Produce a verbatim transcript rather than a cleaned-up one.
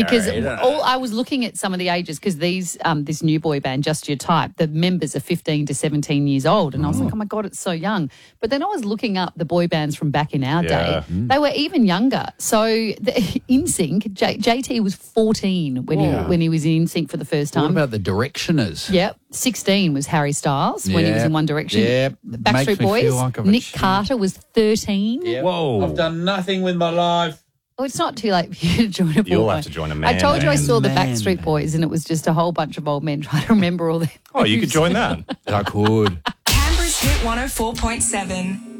Because All right. all I was looking at some of the ages because these um, this new boy band, Just Your Type, the members are fifteen to seventeen years old, and I was like, oh my god, it's so young. But then I was looking up the boy bands from back in our Yeah. day; they were even younger. So the, N Sync, J- JT was fourteen when Whoa. he when he was in N Sync for the first time. What about the Directioners? Yep. sixteen was Harry Styles when he was Yep, in One Direction. yep. Backstreet Makes me Boys. feel like I've Nick achieved. Carter was thirteen. Yeah. Whoa. I've done nothing with my life. Oh, it's not too late for you to join a boy You'll band. have to join a I man told you I band. saw the Man Backstreet band. Boys and it was just a whole bunch of old men trying to remember all their Oh, you could join that. I could. Canberra's Hit one oh four point seven.